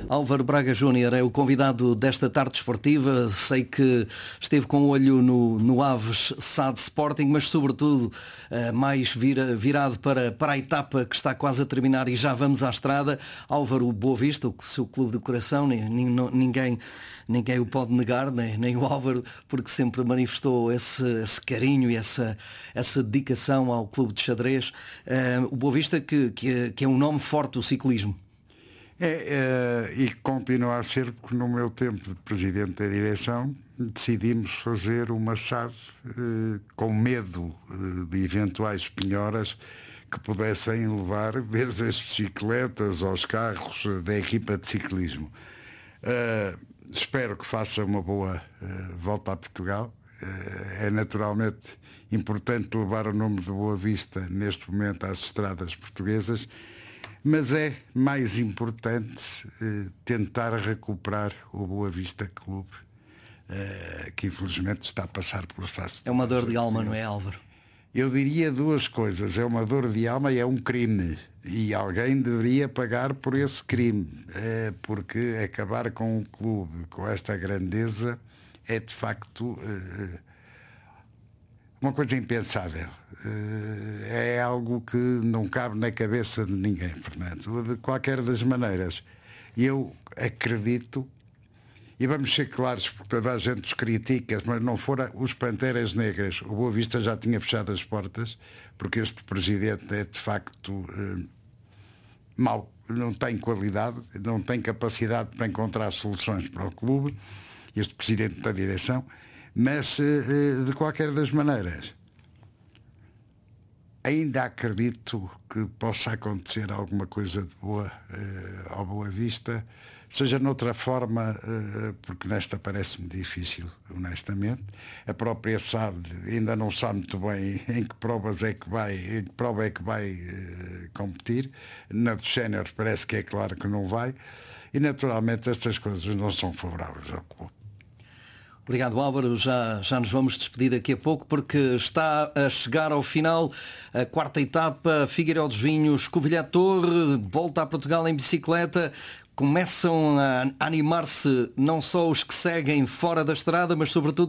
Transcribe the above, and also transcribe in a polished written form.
Álvaro Braga Júnior é o convidado desta tarde desportiva. Sei que esteve com o olho no Aves SAD Sporting, mas sobretudo mais virado para a etapa que está quase a terminar e já vamos à estrada. Álvaro, o Boa Vista, o seu clube de coração, ninguém o pode negar, nem o Álvaro, porque sempre manifestou esse carinho e essa dedicação ao clube de xadrez. O Boa Vista que é um nome forte do ciclismo. E continua a ser, porque no meu tempo de presidente da direção decidimos fazer uma SAD com medo de eventuais penhoras que pudessem levar desde as bicicletas aos carros da equipa de ciclismo. Espero que faça uma boa volta a Portugal. É naturalmente importante levar o nome de Boa Vista neste momento às estradas portuguesas, mas é mais importante tentar recuperar o Boa Vista Clube, que infelizmente está a passar pela fase. É uma dor de alma, não é, Álvaro? Eu diria duas coisas. É uma dor de alma e é um crime. E alguém deveria pagar por esse crime. Porque acabar com um clube com esta grandeza é de facto uma coisa impensável. É algo que não cabe na cabeça de ninguém, Fernando. De qualquer das maneiras, eu acredito, e vamos ser claros, porque toda a gente os critica, mas não fora os Panteras Negras, o Boa Vista já tinha fechado as portas, porque este presidente é de facto mau, não tem qualidade, não tem capacidade para encontrar soluções para o clube, este presidente da direção. Mas, de qualquer das maneiras, ainda acredito que possa acontecer alguma coisa de boa ao Boa Vista, seja noutra forma, porque nesta parece-me difícil, honestamente. A própria SAD ainda não sabe muito bem em que prova é que vai competir. Na dos séniores parece que é claro que não vai. E, naturalmente, estas coisas não são favoráveis ao clube. Obrigado, Álvaro. Já nos vamos despedir daqui a pouco, porque está a chegar ao final a quarta etapa. Figueiró dos Vinhos, Covilhã Torre, volta a Portugal em bicicleta. Começam a animar-se não só os que seguem fora da estrada, mas sobretudo